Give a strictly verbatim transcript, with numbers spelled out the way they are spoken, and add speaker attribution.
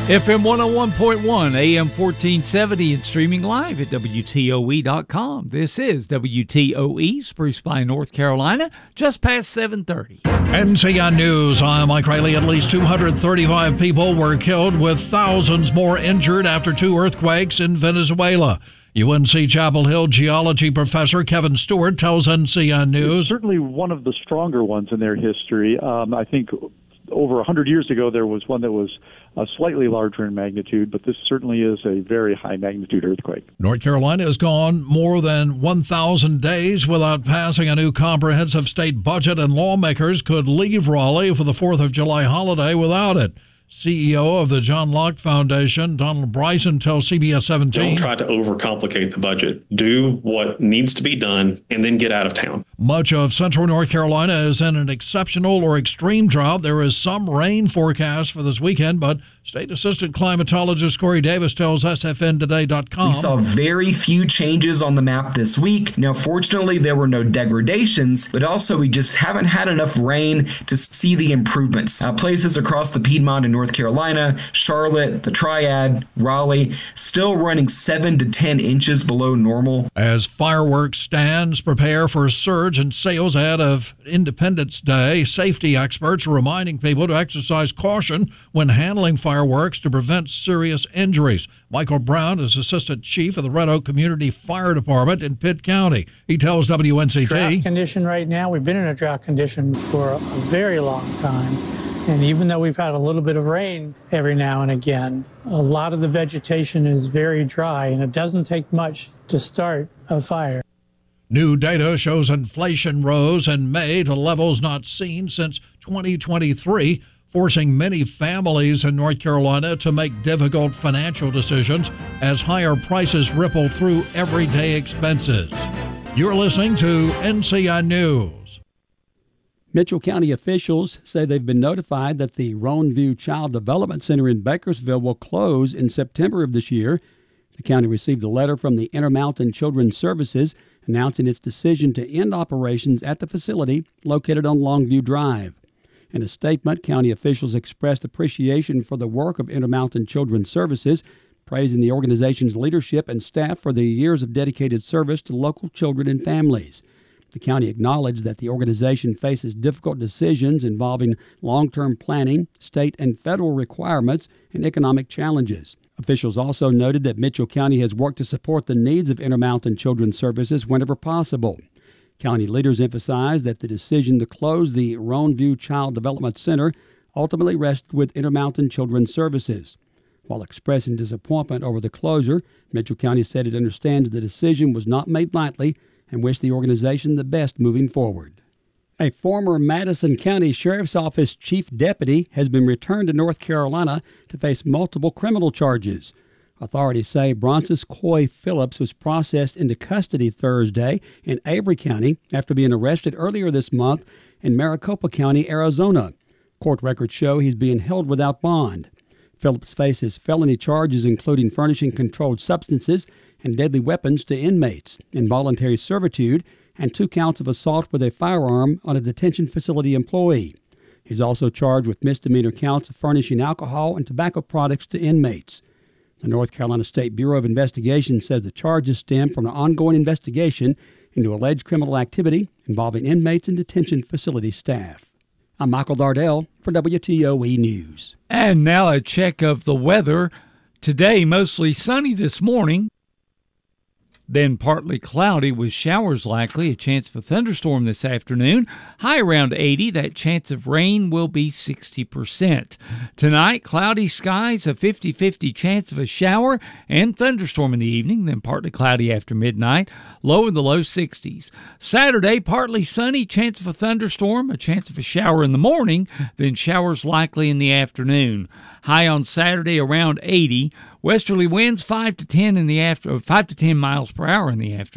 Speaker 1: F M one oh one point one, A M fourteen seventy, and streaming live at W T O E dot com. This is W T O E, Spruce Pine, North Carolina, just past seven thirty.
Speaker 2: N C I News, I'm Mike Riley. At least two hundred thirty-five people were killed, with thousands more injured after two earthquakes in Venezuela. U N C Chapel Hill geology professor Kevin Stewart tells N C I News.
Speaker 3: It's certainly one of the stronger ones in their history. Um, I think over one hundred years ago there was one that was uh, slightly larger in magnitude, but this certainly is a very high magnitude earthquake.
Speaker 2: North Carolina has gone more than one thousand days without passing a new comprehensive state budget, and lawmakers could leave Raleigh for the fourth of July holiday without it. C E O of the John Locke Foundation, Donald Bryson, tells C B S seventeen.
Speaker 4: Don't try to overcomplicate the budget. Do what needs to be done and then get out of town.
Speaker 2: Much of central North Carolina is in an exceptional or extreme drought. There is some rain forecast for this weekend, but State Assistant Climatologist Corey Davis tells S F N today dot com.
Speaker 5: We saw very few changes on the map this week. Now, fortunately, there were no degradations, but also we just haven't had enough rain to see the improvements. Uh, places across the Piedmont and North Carolina, Charlotte, the Triad, Raleigh, still running seven to ten inches below normal.
Speaker 2: As fireworks stands prepare for a surge in sales ahead of Independence Day, safety experts are reminding people to exercise caution when handling fireworks to prevent serious injuries. Michael Brown is Assistant Chief of the Red Oak Community Fire Department in Pitt County. He tells W N C T.
Speaker 6: Drought condition right now. We've been in a drought condition for a very long time. And even though we've had a little bit of rain every now and again, a lot of the vegetation is very dry, and it doesn't take much to start a fire.
Speaker 2: New data shows inflation rose in May to levels not seen since twenty twenty-three, forcing many families in North Carolina to make difficult financial decisions as higher prices ripple through everyday expenses. You're listening to N C I News.
Speaker 7: Mitchell County officials say they've been notified that the Roanview Child Development Center in Bakersville will close in September of this year. The county received a letter from the Intermountain Children's Services announcing its decision to end operations at the facility located on Longview Drive. In a statement, county officials expressed appreciation for the work of Intermountain Children's Services, praising the organization's leadership and staff for the years of dedicated service to local children and families. The county acknowledged that the organization faces difficult decisions involving long-term planning, state and federal requirements, and economic challenges. Officials also noted that Mitchell County has worked to support the needs of Intermountain Children's Services whenever possible. County leaders emphasized that the decision to close the Roanview Child Development Center ultimately rested with Intermountain Children's Services. While expressing disappointment over the closure, Mitchell County said it understands the decision was not made lightly and wished the organization the best moving forward. A former Madison County Sheriff's Office chief deputy has been returned to North Carolina to face multiple criminal charges. Authorities say Broncis Coy Phillips was processed into custody Thursday in Avery County after being arrested earlier this month in Maricopa County, Arizona. Court records show he's being held without bond. Phillips faces felony charges including furnishing controlled substances and deadly weapons to inmates, involuntary servitude, and two counts of assault with a firearm on a detention facility employee. He's also charged with misdemeanor counts of furnishing alcohol and tobacco products to inmates. The North Carolina State Bureau of Investigation says the charges stem from an ongoing investigation into alleged criminal activity involving inmates and detention facility staff. I'm Michael Dardell for W T O E News.
Speaker 1: And now a check of the weather. Today, mostly sunny this morning. Then partly cloudy with showers likely, a chance of a thunderstorm this afternoon. High around eighty, that chance of rain will be sixty percent. Tonight, cloudy skies, a fifty-fifty chance of a shower and thunderstorm in the evening, then partly cloudy after midnight, low in the low sixties. Saturday, partly sunny, chance of a thunderstorm, a chance of a shower in the morning, then showers likely in the afternoon. High on Saturday around eighty. Westerly winds five to ten in the after five to ten miles per hour in the afternoon.